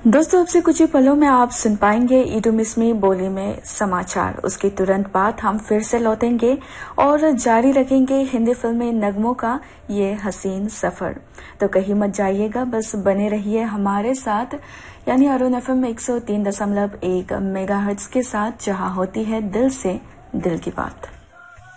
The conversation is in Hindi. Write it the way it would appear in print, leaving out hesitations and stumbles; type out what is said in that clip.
दोस्तों, अब से कुछ ही पलों में आप सुन पाएंगे ईडू मिसमी बोली में समाचार। उसके तुरंत बाद हम फिर से लौटेंगे और जारी रखेंगे हिंदी फिल्मी नगमों का ये हसीन सफर। तो कहीं मत जाइएगा, बस बने रहिए हमारे साथ, यानी अरुण FM 103.1 मेगाहर्ट्ज के साथ, जहां होती है दिल से दिल की बात।